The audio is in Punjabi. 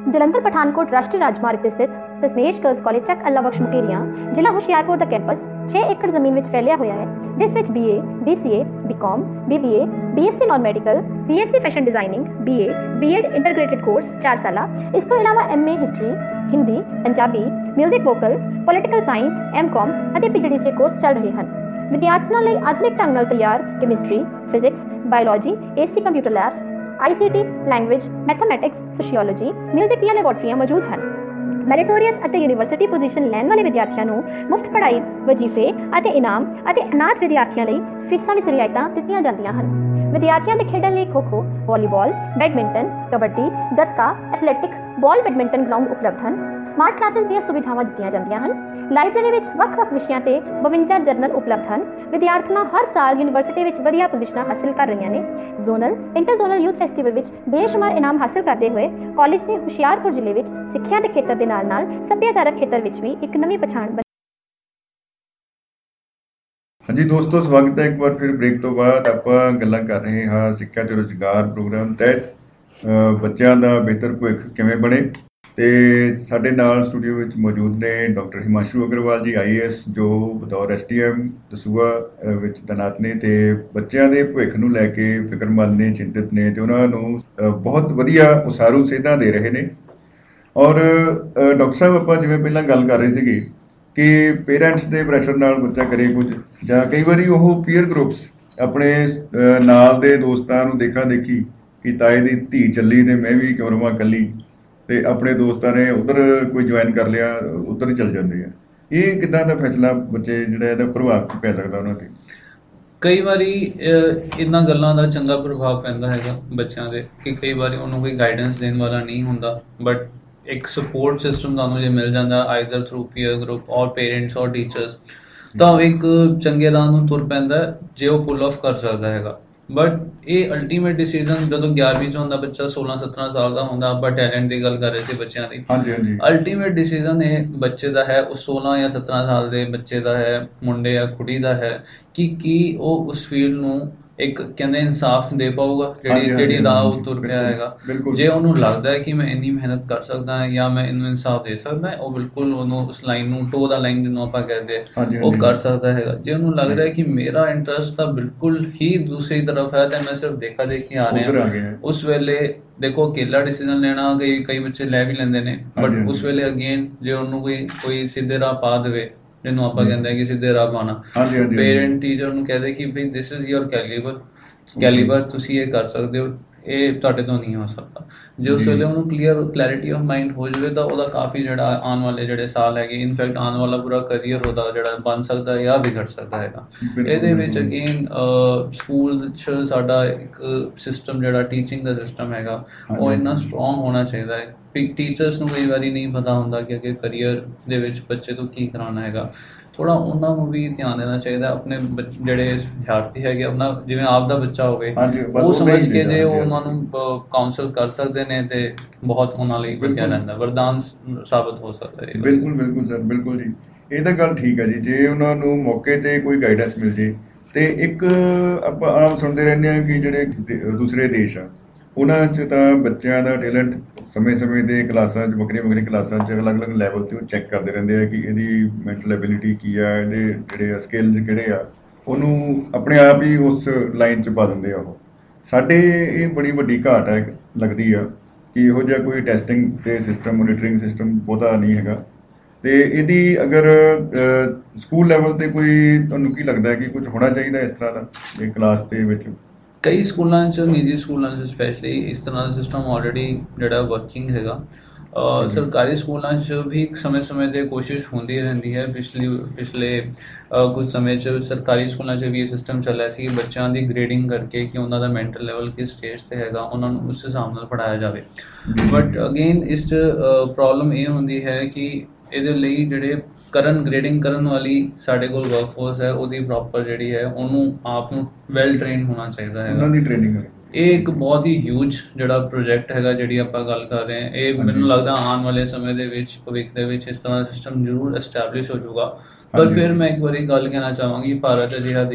ਜਲੰਧਰ ਪਠਾਨਕੋਟ ਰਾਸ਼ਟਰੀ ਰਾਜਮਾਰਗ ਤੇ ਸਥਿਤ ਦਸਮੇਸ਼ ਗਰਲਸ ਕਾਲਜ ਚੱਕ ਅੱਲਾ ਬਖਸ਼ ਮੁਕੇਰੀਆਂ ਜ਼ਿਲ੍ਹਾ ਹੁਸ਼ਿਆਰਪੁਰ ਦਾ ਕੈਂਪਸ 6 ਏਕੜ ਜ਼ਮੀਨ ਵਿੱਚ ਫੈਲਿਆ ਹੋਇਆ ਹੈ, ਜਿਸ ਵਿੱਚ BA, BCA, BCom, BBA, BSc non medical, BSc fashion designing, BA, B.Ed ਇੰਟਰਗ੍ਰੇਟਿਡ course 4 ਸਾਲਾ, ਇਸ ਤੋਂ ਇਲਾਵਾ MA history, Hindi, Punjabi, music vocal, political science, MCom ਅਤੇ PGDCA ਕੋਰਸ ਚੱਲ ਰਹੇ ਹਨ। ਵਿਦਿਆਰਥੀਆਂ ਲਈ ਆਧੁਨਿਕ ਢੰਗ ਨਾਲ ਤਿਆਰ chemistry, physics, biology, AC computer labs, ICT, language, mathematics, sociology, music ਦੀਆਂ ਲੈਬੋਰਟਰੀਆਂ ਮੌਜੂਦ ਹਨ। ਮੈਰੀਟੋਰੀਅਸ ਅਤੇ ਯੂਨੀਵਰਸਿਟੀ ਪੋਜੀਸ਼ਨ ਲੈਣ ਵਾਲੇ ਵਿਦਿਆਰਥੀਆਂ ਨੂੰ ਮੁਫਤ ਪੜ੍ਹਾਈ, ਵਜ਼ੀਫੇ ਅਤੇ ਇਨਾਮ ਅਤੇ ਅਨਾਥ ਵਿਦਿਆਰਥੀਆਂ ਲਈ ਫੀਸਾਂ ਵਿੱਚ ਰਿਆਇਤਾਂ ਦਿੱਤੀਆਂ ਜਾਂਦੀਆਂ ਹਨ। ਵਿਦਿਆਰਥੀਆਂ ਦੇ ਖੇਡਾਂ ਲਈ ਖੋ-ਖੋ, volleyball, badminton, kabaddi, gatka, athletic, ਬਾਲ ਬੈਡਮਿੰਟਨ ਗਰਾਊਂਡ ਉਪਲਬਧ ਹਨ। ਸਮਾਰਟ ਕਲਾਸਿਸ ਦੀਆਂ ਸੁਵਿਧਾਵਾਂ ਦਿੱਤੀਆਂ ਜਾਂਦੀਆਂ ਹਨ। ਲਾਇਬ੍ਰੇਰੀ ਵਿੱਚ ਵੱਖ-ਵੱਖ ਵਿਸ਼ਿਆਂ ਤੇ 52 ਜਰਨਲ ਉਪਲਬਧ ਹਨ। ਵਿਦਿਆਰਥਣਾਂ ਹਰ ਸਾਲ ਯੂਨੀਵਰਸਿਟੀ ਵਿੱਚ ਵਧੀਆ ਪੋਜੀਸ਼ਨਾਂ ਹਾਸਿਲ ਕਰ ਰਹੀਆਂ ਨੇ। ਜ਼ੋਨਲ, ਇੰਟਰ-ਜ਼ੋਨਲ ਯੂਥ ਫੈਸਟੀਵਲ ਵਿੱਚ ਬੇਸ਼ੁਮਾਰ ਇਨਾਮ ਹਾਸਿਲ ਕਰਦੇ ਹੋਏ ਕਾਲਜ ਨੇ ਹੁਸ਼ਿਆਰਪੁਰ ਜ਼ਿਲ੍ਹੇ ਵਿੱਚ ਸਿੱਖਿਆ ਦੇ ਖੇਤਰ ਦੇ ਨਾਲ-ਨਾਲ ਸੱਭਿਆਚਾਰਕ ਖੇਤਰ ਵਿੱਚ ਵੀ ਇੱਕ ਨਵੀਂ ਪਛਾਣ ਹਾਂਜੀ ਦੋਸਤੋ, ਸਵਾਗਤ ਹੈ ਇੱਕ ਵਾਰ ਫਿਰ ਬ੍ਰੇਕ ਤੋਂ ਬਾਅਦ। ਆਪਾਂ ਗੱਲਾਂ ਕਰ ਰਹੇ ਹਾਂ ਸਿੱਖਿਆ ਤੇ ਰੁਜ਼ਗਾਰ ਪ੍ਰੋਗਰਾਮ ਤਹਿਤ ਬੱਚਿਆਂ ਦਾ ਬਿਹਤਰ ਭਵਿੱਖ ਕਿਵੇਂ ਬਣੇ। ਤੇ ਸਾਡੇ ਨਾਲ ਸਟੂਡੀਓ ਵਿੱਚ ਮੌਜੂਦ ਨੇ ਡਾਕਟਰ ਹਿਮਾਂਸ਼ੂ ਅਗਰਵਾਲ ਜੀ, IAS, ਜੋ ਬਤੌਰ STM ਦਸੂਹਾ ਵਿੱਚ ਤੈਨਾਤ ਨੇ ਤੇ ਬੱਚਿਆਂ ਦੇ ਭਵਿੱਖ ਨੂੰ ਲੈ ਕੇ ਫਿਕਰਮੰਦ ਨੇ, ਚਿੰਤਿਤ ਨੇ ਤੇ ਉਹਨਾਂ ਨੂੰ ਬਹੁਤ ਵਧੀਆ ਉਸਾਰੂ ਸੇਧਾਂ ਦੇ ਰਹੇ ਨੇ। ਔਰ ਡਾਕਟਰ ਸਾਹਿਬ, ਆਪਾਂ ਜਿਵੇਂ ਪਹਿਲਾਂ ਗੱਲ ਕਰ ਰਹੇ ਸੀਗੇ ਕਿ ਪੇਰੈਂਟਸ ਦੇ ਪ੍ਰੈਸ਼ਰ ਨਾਲ ਬੱਚਾ ਕਰੇ ਕੁਝ, ਜਾਂ ਕਈ ਵਾਰੀ ਉਹ ਪੀਅਰ ਗਰੁੱਪਸ ਆਪਣੇ ਨਾਲ ਦੇ ਦੋਸਤਾਂ ਨੂੰ ਦੇਖਾ ਦੇਖੀ ਕਿ ਤਾਏ ਦੀ ਧੀ ਚੱਲੀ ਤੇ ਮੈਂ ਵੀ ਕਿਉਂ ਰਵਾਂ ਇਕੱਲੀ, ਤੇ ਆਪਣੇ ਦੋਸਤਾਂ ਨੇ ਉਧਰ ਕੋਈ ਜੁਆਇਨ ਕਰ ਲਿਆ, ਉਧਰ ਹੀ ਚੱਲ ਜਾਂਦੇ ਆ। ਇਹ ਕਿੱਦਾਂ ਦਾ ਫੈਸਲਾ ਬੱਚੇ ਜਿਹੜਾ ਇਹਦਾ ਪ੍ਰਭਾਵ ਪੈ ਸਕਦਾ ਉਹਨਾਂ ਤੇ? ਕਈ ਵਾਰੀ ਇਹਨਾਂ ਗੱਲਾਂ ਦਾ ਚੰਗਾ ਪ੍ਰਭਾਵ ਪੈਂਦਾ ਹੈਗਾ ਬੱਚਿਆਂ ਦੇ ਕਿ ਕਈ ਵਾਰੀ ਉਹਨੂੰ ਕੋਈ ਗਾਈਡੈਂਸ ਦੇਣ ਵਾਲਾ ਨਹੀਂ ਹੁੰਦਾ, ਬਟ ਇੱਕ ਸਪੋਰਟ ਸਿਸਟਮ ਤੁਹਾਨੂੰ ਜੇ ਮਿਲ ਜਾਂਦਾ ਆਈਦਰ ਥਰੂ ਪੀਅਰ ਗਰੁੱਪ ਔਰ ਪੇਰੈਂਟਸ ਔਰ ਟੀਚਰਸ, ਤਾਂ ਉਹ ਇੱਕ ਚੰਗੇ ਰਾਹ ਨੂੰ ਤੁਰ ਪੈਂਦਾ ਜੇ ਉਹ ਪੁੱਲ ਆਫ ਕਰ ਸਕਦਾ ਹੈਗਾ। ਬਟ ਇਹ ਅਲਟੀਮੇਟ ਡਿਸੀਜ਼ਨ ਜਦੋਂ 11ਵੀਂ 'ਚ ਹੁੰਦਾ ਬੱਚਾ, 16-17 ਸਾਲ ਦਾ ਹੁੰਦਾ, ਆਪਾਂ ਟੈਲੈਂਟ ਦੀ ਗੱਲ ਕਰ ਰਹੇ ਸੀ ਬੱਚਿਆਂ ਦੀ। ਹਾਂਜੀ। ਅਲਟੀਮੇਟ ਡਿਸੀਜ਼ਨ ਇਹ ਬੱਚੇ ਦਾ ਹੈ, ਉਹ 16 ਜਾਂ 17 ਸਾਲ ਦੇ ਬੱਚੇ ਦਾ ਹੈ, ਮੁੰਡੇ ਜਾਂ ਕੁੜੀ ਦਾ ਹੈ ਕਿ ਕੀ ਉਹ ਉਸ ਫੀਲਡ ਨੂੰ ਇੱਕ ਕਹਿੰਦੇ ਇਨਸਾਫ ਦੇ ਪਾਊਗਾ ਜਿਹੜੀ ਰਾਹ ਉਹ ਤੁਰ ਪਿਆ ਹੈਗਾ। ਜੇ ਉਹਨੂੰ ਲੱਗਦਾ ਹੈ ਕਿ ਮੈਂ ਇੰਨੀ ਮਿਹਨਤ ਕਰ ਸਕਦਾ ਹਾਂ ਜਾਂ ਮੈਂ ਇਹਨੂੰ ਇਨਸਾਫ ਦੇ ਸਕਦਾ, ਉਹ ਬਿਲਕੁਲ ਉਹਨੂੰ ਉਸ ਲਾਈਨ ਨੂੰ, ਟੋ ਦਾ ਲਾਈਨ ਜਿਹਨੂੰ ਆਪਾਂ ਕਹਿੰਦੇ, ਉਹ ਕਰ ਸਕਦਾ ਹੈਗਾ। ਜੇ ਉਹਨੂੰ ਲੱਗ ਰਿਹਾ ਕਿ ਮੇਰਾ ਇੰਟਰਸਟ ਤਾਂ ਬਿਲਕੁਲ ਹੀ ਦੂਸਰੀ ਤਰਫ ਹੈ ਤੇ ਮੈਂ ਸਿਰਫ ਦੇਖਾ ਦੇਖੀ ਆ ਰਿਹਾ, ਉਸ ਵੇਲੇ ਦੇਖੋ ਅਕੇਲਾ ਡਿਸੀਜ਼ਨ ਲੈਣਾ ਕਈ ਬੱਚੇ ਲੈ ਵੀ ਲੈਂਦੇ ਨੇ, ਬਟ ਉਸ ਵੇਲੇ ਅਗੇਨ ਜੇ ਉਹਨੂੰ ਕੋਈ ਸਿੱਧੇ ਰਾਹ ਪਾ ਦੇਵੇ, ਜਿਹਨੂੰ ਆਪਾਂ ਕਹਿੰਦੇ ਕਿ ਸਿੱਧੇ ਰਾਹ ਪਾਉਣਾ, ਪੇਰੈਂਟ ਟੀਚਰ ਨੂੰ ਕਹਦੇ ਕਿ ਭਈ ਦਿਸ ਇਜ਼ ਯੋਰ ਕੈਲੀਬਰ, ਤੁਸੀਂ ਇਹ ਕਰ ਸਕਦੇ ਹੋ, ਇਹ ਤੁਹਾਡੇ ਤੋਂ ਨਹੀਂ ਹੋ ਸਕਦਾ। ਜੇ ਉਸ ਵੇਲੇ ਉਹਨੂੰ ਕਲੈਰਿਟੀ ਆਫ ਮਾਈਂਡ ਹੋ ਜਾਵੇ ਤਾਂ ਉਹਦਾ ਕਾਫੀ ਜਿਹੜਾ ਆਉਣ ਵਾਲੇ ਜਿਹੜੇ ਸਾਲ ਹੈਗੇ, ਇਨਫੈਕਟ ਆਉਣ ਵਾਲਾ ਪੂਰਾ ਕਰੀਅਰ ਉਹਦਾ ਜਿਹੜਾ ਬਣ ਸਕਦਾ ਜਾਂ ਵਿਗੜ ਸਕਦਾ ਹੈਗਾ। ਇਹਦੇ ਵਿੱਚ ਅਗੇਨ ਸਕੂਲ 'ਚ ਸਾਡਾ ਇੱਕ ਸਿਸਟਮ ਜਿਹੜਾ ਟੀਚਿੰਗ ਦਾ ਸਿਸਟਮ ਹੈਗਾ, ਉਹ ਇੰਨਾ ਸਟਰੋਂਗ ਹੋਣਾ ਚਾਹੀਦਾ ਹੈ। ਟੀਚਰਸ ਨੂੰ ਕਈ ਵਾਰੀ ਨਹੀਂ ਪਤਾ ਹੁੰਦਾ ਕਿ ਅੱਗੇ ਕਰੀਅਰ ਦੇ ਵਿੱਚ ਬੱਚੇ ਤੋਂ ਕੀ ਕਰਾਉਣਾ ਹੈਗਾ। ਥੋੜ੍ਹਾ ਉਹਨਾਂ ਨੂੰ ਵੀ ਧਿਆਨ ਦੇਣਾ ਚਾਹੀਦਾ। ਆਪਣੇ ਜਿਹੜੇ ਵਿਦਿਆਰਥੀ ਹੈਗੇ, ਆਪਣਾ ਜਿਵੇਂ ਆਪ ਦਾ ਬੱਚਾ ਹੋਵੇ, ਉਹ ਸਮਝ ਕੇ ਜੇ ਉਹ ਉਹਨਾਂ ਨੂੰ ਕਾਉਂਸਲ ਕਰ ਸਕਦੇ ਨੇ ਤੇ ਬਹੁਤ ਉਹਨਾਂ ਲਈ ਵਧੀਆ ਰਹਿੰਦਾ, ਵਰਦਾਨ ਸਾਬਤ ਹੋ ਸਕਦਾ ਹੈ। ਬਿਲਕੁਲ ਸਰ, ਬਿਲਕੁਲ ਜੀ, ਇਹ ਤਾਂ ਗੱਲ ਠੀਕ ਹੈ ਜੀ। ਜੇ ਉਹਨਾਂ ਨੂੰ ਮੌਕੇ ਤੇ ਕੋਈ ਗਾਈਡੈਂਸ ਮਿਲ ਜੇ ਤੇ ਇੱਕ ਆਪਾਂ ਆਮ ਸੁਣਦੇ ਰਹਿੰਦੇ ਹਾਂ ਕਿ ਜਿਹੜੇ ਦੂਸਰੇ ਦੇਸ਼ ਆ ਉਹਨਾਂ 'ਚ ਤਾਂ ਬੱਚਿਆਂ ਦਾ ਟੈਲੈਂਟ ਸਮੇਂ-ਸਮੇਂ 'ਤੇ ਕਲਾਸਾਂ 'ਚ, ਵੱਖਰੀਆਂ ਕਲਾਸਾਂ 'ਚ ਅਲੱਗ-ਅਲੱਗ ਲੈਵਲ 'ਤੇ ਉਹ ਚੈੱਕ ਕਰਦੇ ਰਹਿੰਦੇ ਆ ਕਿ ਇਹਦੀ ਮੈਂਟਲ ਐਬਿਲਿਟੀ ਕੀ ਆ, ਇਹਦੇ ਜਿਹੜੇ ਸਕਿੱਲਸ ਕਿਹੜੇ ਆ, ਉਹਨੂੰ ਆਪਣੇ ਆਪ ਹੀ ਉਸ ਲਾਈਨ 'ਚ ਪਾ ਦਿੰਦੇ ਆ। ਉਹ ਸਾਡੇ ਇਹ ਬੜੀ ਵੱਡੀ ਘਾਟ ਹੈ ਲੱਗਦੀ ਆ ਕਿ ਇਹੋ ਜਿਹਾ ਕੋਈ ਟੈਸਟਿੰਗ ਅਤੇ ਸਿਸਟਮ, ਮੋਨੀਟਰਿੰਗ ਸਿਸਟਮ ਬਹੁਤਾ ਨਹੀਂ ਹੈਗਾ। ਅਤੇ ਇਹਦੀ ਅਗਰ ਸਕੂਲ ਲੈਵਲ 'ਤੇ ਕੋਈ ਤੁਹਾਨੂੰ ਕੀ ਲੱਗਦਾ ਕਿ ਕੁਝ ਹੋਣਾ ਚਾਹੀਦਾ ਇਸ ਤਰ੍ਹਾਂ ਦਾ ਇਹ ਕਲਾਸ ਦੇ ਵਿੱਚ? ਕਈ ਸਕੂਲਾਂ 'ਚ, ਨਿੱਜੀ ਸਕੂਲਾਂ 'ਚ ਸਪੈਸ਼ਲੀ, ਇਸ ਤਰ੍ਹਾਂ ਦਾ ਸਿਸਟਮ ਆਲਰੇਡੀ ਜਿਹੜਾ ਵਰਕਿੰਗ ਹੈਗਾ। ਸਰਕਾਰੀ ਸਕੂਲਾਂ 'ਚ ਵੀ ਸਮੇਂ-ਸਮੇਂ 'ਤੇ ਕੋਸ਼ਿਸ਼ ਹੁੰਦੀ ਰਹਿੰਦੀ ਹੈ। ਪਿਛਲੇ ਕੁਝ ਸਮੇਂ 'ਚ ਸਰਕਾਰੀ ਸਕੂਲਾਂ 'ਚ ਵੀ ਇਹ ਸਿਸਟਮ ਚੱਲਿਆ ਸੀ ਬੱਚਿਆਂ ਦੀ ਗ੍ਰੇਡਿੰਗ ਕਰਕੇ ਕਿ ਉਹਨਾਂ ਦਾ ਮੈਂਟਲ ਲੈਵਲ ਕਿਸ ਸਟੇਜ 'ਤੇ ਹੈਗਾ, ਉਹਨਾਂ ਨੂੰ ਉਸ ਹਿਸਾਬ ਨਾਲ ਪੜ੍ਹਾਇਆ ਜਾਵੇ। ਬਟ ਅਗੇਨ ਇਸ 'ਚ ਪ੍ਰੋਬਲਮ ਇਹ ਹੁੰਦੀ ਹੈ ਕਿ ਇਹਦੇ ਲਈ ਜਿਹੜੇ ਗ੍ਰੇਡਿੰਗ ਕਰਨ ਵਾਲੀ ਸਾਡੇ ਕੋਲ ਵਰਕਫੋਰਸ ਹੈ, ਉਹਦੀ ਪ੍ਰੋਪਰ ਜਿਹੜੀ ਹੈ, ਉਹਨੂੰ ਆਪ ਨੂੰ ਵੈਲ ਟ੍ਰੇਨਡ ਹੋਣਾ ਚਾਹੀਦਾ ਹੈਗਾ। ਇਹ ਇੱਕ ਬਹੁਤ ਹੀ ਹਿਊਜ ਜਿਹੜਾ ਪ੍ਰੋਜੈਕਟ ਹੈਗਾ ਜਿਹੜੀ ਆਪਾਂ ਗੱਲ ਕਰ ਰਹੇ ਹਾਂ, ਇਹ ਮੈਨੂੰ ਲੱਗਦਾ ਆਉਣ ਵਾਲੇ ਸਮੇਂ ਦੇ ਵਿੱਚ, ਭਵਿੱਖ ਦੇ ਵਿੱਚ ਇਸ ਤਰ੍ਹਾਂ ਦਾ ਸਿਸਟਮ ਜ਼ਰੂਰ ਐਸਟੈਬਲਿਸ਼ ਹੋ ਜਾਊਗਾ। ਪਰ ਫਿਰ ਮੈਂ ਇੱਕ ਵਾਰੀ ਗੱਲ ਕਹਿਣਾ ਚਾਹਾਂਗੀ, ਭਾਰਤ ਅਜਿਹਾ